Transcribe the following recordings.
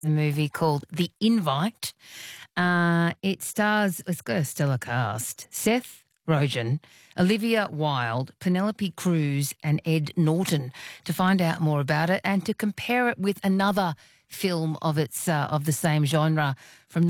the movie called The Invite. It's got a stellar cast. Seth Rogen, Olivia Wilde, Penelope Cruz and Ed Norton. To find out more about it and to compare it with another film of the same genre from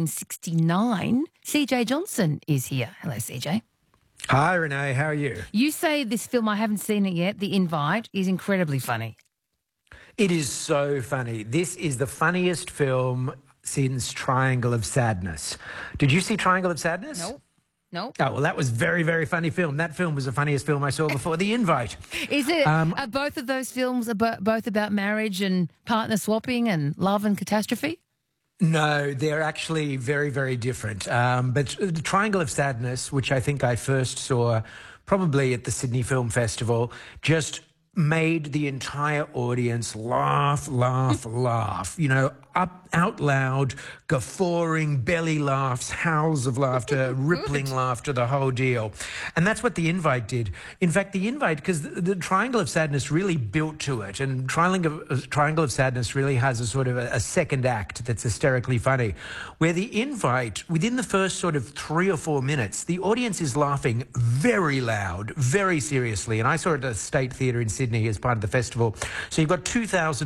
1969, CJ Johnson is here. Hello, CJ. Hi, Renee. How are you? You say this film, I haven't seen it yet, The Invite, is incredibly funny. It is so funny. This is the funniest film since Triangle of Sadness. Did you see Triangle of Sadness? No. Oh, well, that was very, very funny film. That film was the funniest film I saw before The Invite. Is it? Are both of those films both about marriage and partner swapping and love and catastrophe? No, they're actually very, very different. But the Triangle of Sadness, which I think I first saw probably at the Sydney Film Festival, just made the entire audience laugh, laugh, you know, out loud, guffawing, belly laughs, howls of laughter, rippling laughter, the whole deal. And that's what The Invite did. In fact, The Invite, because the Triangle of Sadness really built to it, and Triangle of Sadness really has a sort of a second act that's hysterically funny, where The Invite, within the first sort of 3 or 4 minutes, the audience is laughing very loud, very seriously. And I saw it at the State Theatre in Sydney as part of the festival. So you've got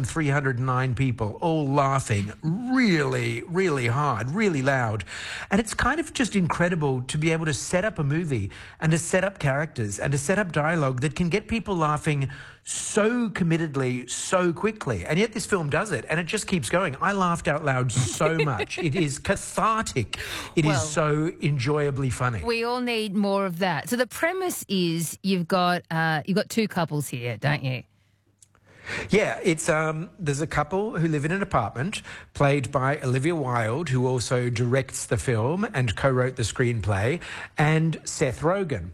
2,309 people all laughing really, really hard, really loud. And it's kind of just incredible to be able to set up a movie and to set up characters and to set up dialogue that can get people laughing so committedly, so quickly. And yet this film does it, and it just keeps going. I laughed out loud so much. It is cathartic. It is so enjoyably funny. We all need more of that. So the premise is you've got two couples here, don't you? Yeah, it's there's a couple who live in an apartment, played by Olivia Wilde, who also directs the film and co-wrote the screenplay, and Seth Rogen.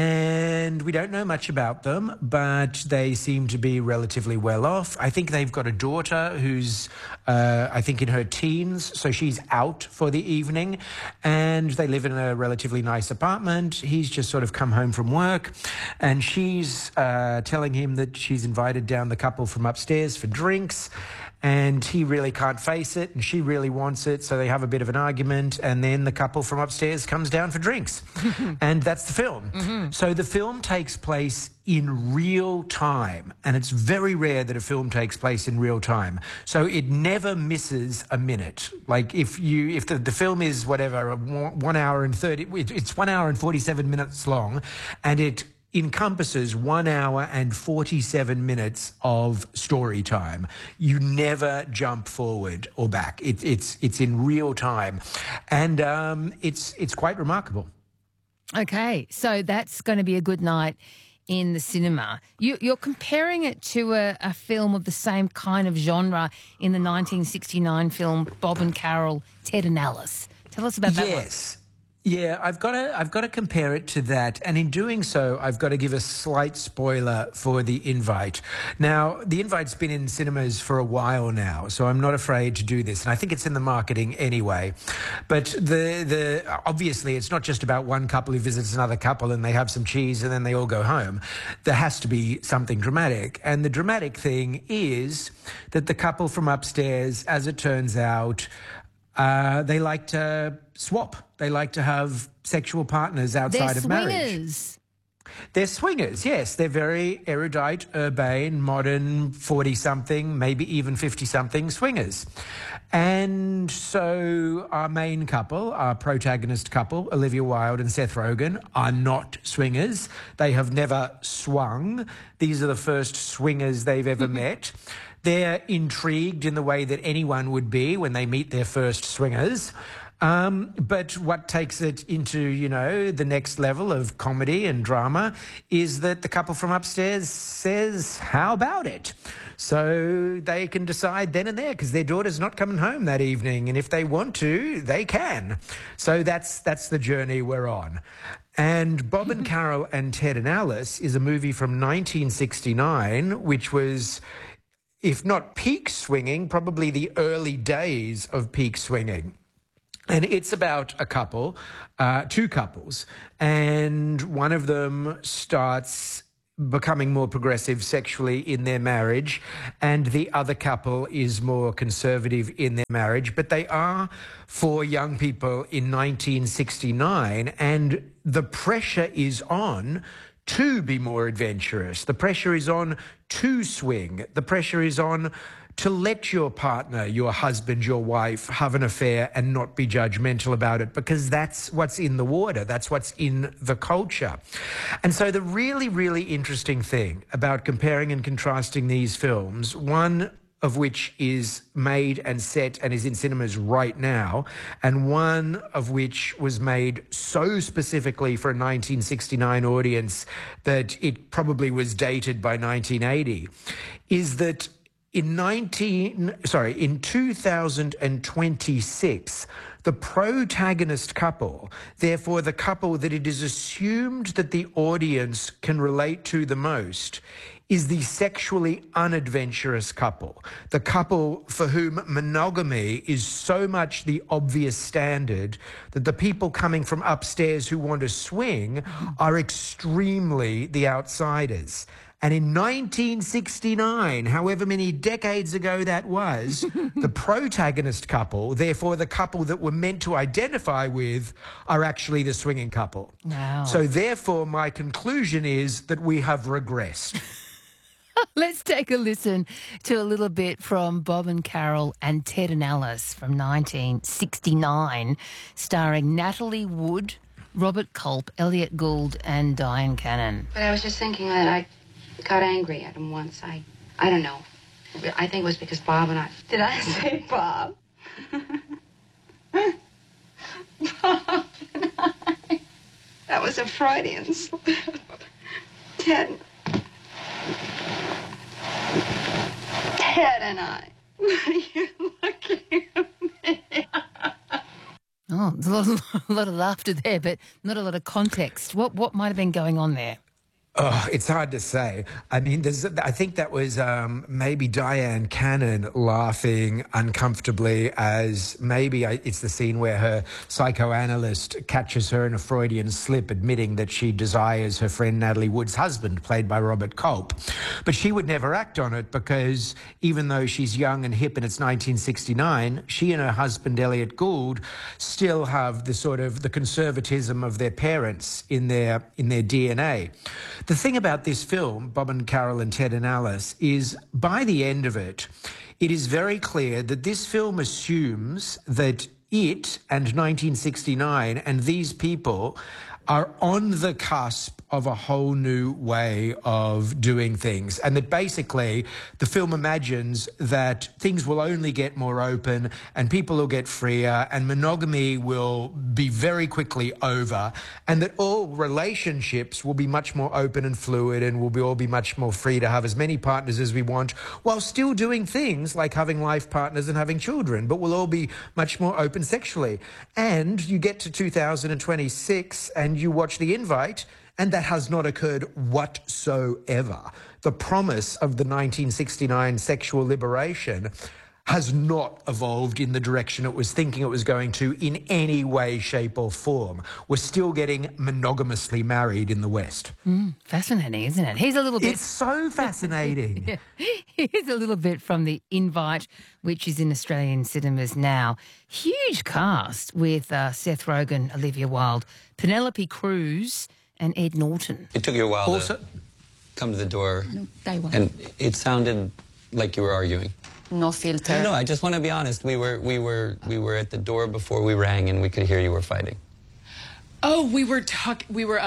And we don't know much about them, but they seem to be relatively well off. I think they've got a daughter who's, I think, in her teens, so she's out for the evening, and they live in a relatively nice apartment. He's just sort of come home from work, and she's telling him that she's invited down the couple from upstairs for drinks, and he really can't face it, and she really wants it, so they have a bit of an argument, and then the couple from upstairs comes down for drinks. And that's the film. So the film takes place in real time, and it's very rare that a film takes place in real time. So it never misses a minute. Like if the film is whatever, 1 hour and 30, it's 1 hour and 47 minutes long, and it encompasses 1 hour and 47 minutes of story time. You never jump forward or back. It's in real time, and it's quite remarkable. Okay, so that's going to be a good night in the cinema. You're comparing it to a film of the same kind of genre in the 1969 film Bob and Carol, Ted and Alice. Tell us about that one. Yes. Yeah, I've got to compare it to that, and in doing so, I've got to give a slight spoiler for The Invite. Now, The Invite's been in cinemas for a while now, so I'm not afraid to do this, and I think it's in the marketing anyway. But obviously, it's not just about one couple who visits another couple and they have some cheese and then they all go home. There has to be something dramatic, and the dramatic thing is that the couple from upstairs, as it turns out, they like to swap. They like to have sexual partners outside of marriage. They're swingers. They're swingers, yes. They're very erudite, urbane, modern, 40-something, maybe even 50-something swingers. And so our main couple, our protagonist couple, Olivia Wilde and Seth Rogen, are not swingers. They have never swung. These are the first swingers they've ever met. They're intrigued in the way that anyone would be when they meet their first swingers. But what takes it into, you know, the next level of comedy and drama is that the couple from upstairs says, how about it? So they can decide then and there, because their daughter's not coming home that evening, and if they want to, they can. So that's the journey we're on. And Bob and Carol and Ted and Alice is a movie from 1969, which was, if not peak swinging, probably the early days of peak swinging. And it's about a couple, two couples, and one of them starts becoming more progressive sexually in their marriage, and the other couple is more conservative in their marriage. But they are for young people in 1969, and the pressure is on to be more adventurous. The pressure is on to swing. The pressure is on to let your partner, your husband, your wife have an affair and not be judgmental about it, because that's what's in the water. That's what's in the culture. And so the really, really interesting thing about comparing and contrasting these films, one of which is made and set and is in cinemas right now, and one of which was made so specifically for a 1969 audience that it probably was dated by 1980, is that in 2026, the protagonist couple, therefore the couple that it is assumed that the audience can relate to the most, is the sexually unadventurous couple. The couple for whom monogamy is so much the obvious standard that the people coming from upstairs who want to swing are extremely the outsiders. And in 1969, however many decades ago that was, the protagonist couple, therefore the couple that we're meant to identify with, are actually the swinging couple. Wow. So therefore, my conclusion is that we have regressed. Let's take a listen to a little bit from Bob and Carol and Ted and Alice from 1969, starring Natalie Wood, Robert Culp, Elliot Gould and Diane Cannon. But I was just thinking that I got angry at him once. I don't know. I think it was because Bob and I... Did I say Bob? Bob and I. That was a Freudian slip. Ted and I. What are you looking at me? Oh, there's a lot of laughter there, but not a lot of context. What might have been going on there? Oh, it's hard to say. I mean, I think that was maybe Diane Cannon laughing uncomfortably as it's the scene where her psychoanalyst catches her in a Freudian slip admitting that she desires her friend Natalie Wood's husband, played by Robert Culp. But she would never act on it because even though she's young and hip and it's 1969, she and her husband, Elliot Gould, still have the conservatism of their parents in their DNA. The thing about this film, Bob and Carol and Ted and Alice, is by the end of it, it is very clear that this film assumes that it and 1969 and these people are on the cusp of a whole new way of doing things, and that basically the film imagines that things will only get more open and people will get freer and monogamy will be very quickly over, and that all relationships will be much more open and fluid and we'll all be much more free to have as many partners as we want while still doing things like having life partners and having children, but we'll all be much more open sexually. And you get to 2026 and you watch The Invite, and that has not occurred whatsoever. The promise of the 1969 sexual liberation has not evolved in the direction it was thinking it was going to in any way, shape or form. We're still getting monogamously married in the West. Fascinating, isn't it? Here's a little bit... It's so fascinating. Yeah. Here's a little bit from The Invite, which is in Australian cinemas now. Huge cast with Seth Rogen, Olivia Wilde, Penelope Cruz and Ed Norton. It took you a while to come to the door, and it sounded like you were arguing. No filter. No, I just want to be honest. We were at the door before we rang, and we could hear you were fighting. Oh, we were fighting. We were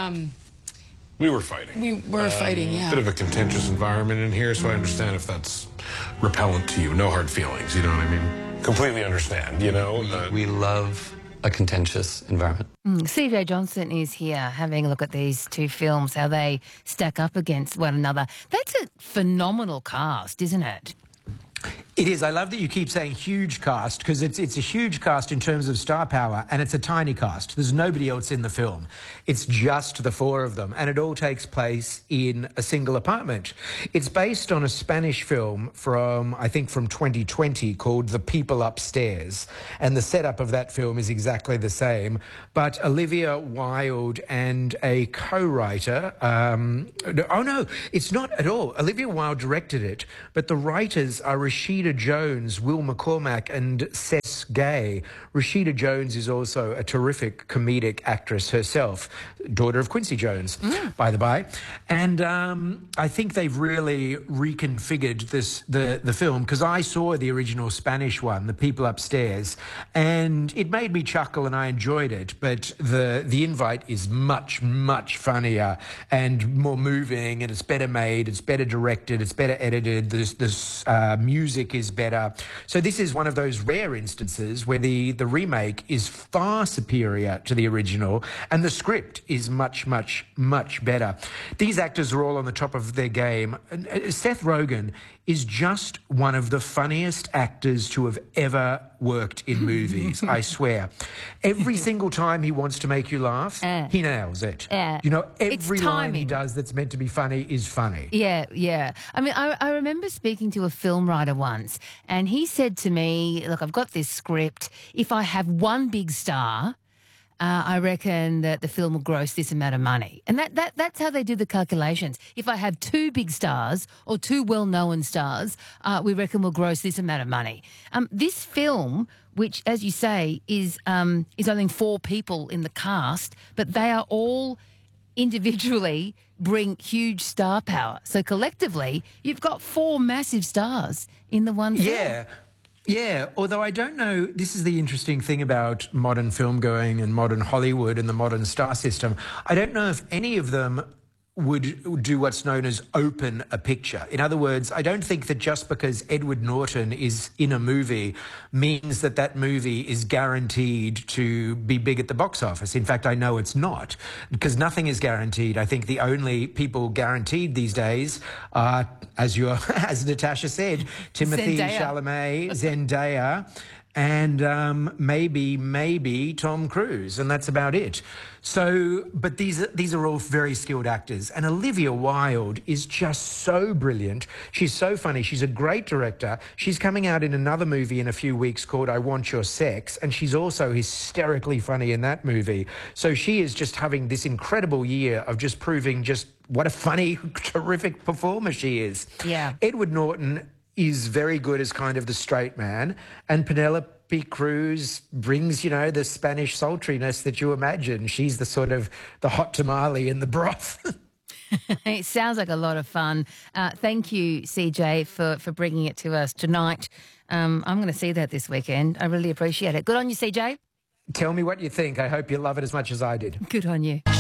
fighting, yeah. Bit of a contentious environment in here, so I understand if that's repellent to you. No hard feelings, you know what I mean? Completely understand, you know? We love a contentious environment. CJ Johnson is here having a look at these two films, how they stack up against one another. That's a phenomenal cast, isn't it? It is. I love that you keep saying huge cast because it's a huge cast in terms of star power, and it's a tiny cast. There's nobody else in the film. It's just the four of them, and it all takes place in a single apartment. It's based on a Spanish film from 2020 called The People Upstairs, and the setup of that film is exactly the same. But Olivia Wilde and a co-writer, oh no, it's not at all. Olivia Wilde directed it, but the writers are Rashida Jones, Will McCormack and Cess Gay. Rashida Jones is also a terrific comedic actress herself, daughter of Quincy Jones, by the by. And I think they've really reconfigured the film, because I saw the original Spanish one, The People Upstairs, and it made me chuckle and I enjoyed it, but the Invite is much, much funnier and more moving, and it's better made, it's better directed, it's better edited, this music is better. So this is one of those rare instances where the remake is far superior to the original, and the script is much, much, much better. These actors are all on the top of their game. Seth Rogen is just one of the funniest actors to have ever worked in movies, I swear. Every single time he wants to make you laugh, he nails it. You know, every line he does that's meant to be funny is funny. Yeah, yeah. I mean, I remember speaking to a film writer once, and he said to me, look, I've got this script. If I have one big star, I reckon that the film will gross this amount of money. And that's how they do the calculations. If I have two big stars or two well-known stars, we reckon we'll gross this amount of money. This film, which, as you say, is only 4 people in the cast, but they are all individually bring huge star power. So collectively, you've got 4 massive stars in the one film. Yeah, although I don't know, this is the interesting thing about modern film going and modern Hollywood and the modern star system. I don't know if any of them would do what's known as open a picture. In other words, I don't think that just because Edward Norton is in a movie means that that movie is guaranteed to be big at the box office. In fact, I know it's not, because nothing is guaranteed. I think the only people guaranteed these days are, as Natasha said, Timothée Chalamet, Zendaya, and maybe Tom Cruise, and that's about it. So, but these are all very skilled actors, and Olivia Wilde is just so brilliant. She's so funny. She's a great director. She's coming out in another movie in a few weeks called I Want Your Sex, and she's also hysterically funny in that movie. So she is just having this incredible year of just proving just what a funny, terrific performer she is. Yeah. Edward Norton is very good as kind of the straight man, and Penelope Cruz brings, you know, the Spanish sultriness that you imagine. She's the sort of the hot tamale in the broth. It sounds like a lot of fun. Thank you, CJ, for bringing it to us tonight. I'm going to see that this weekend. I really appreciate it. Good on you, CJ. Tell me what you think. I hope you love it as much as I did. Good on you.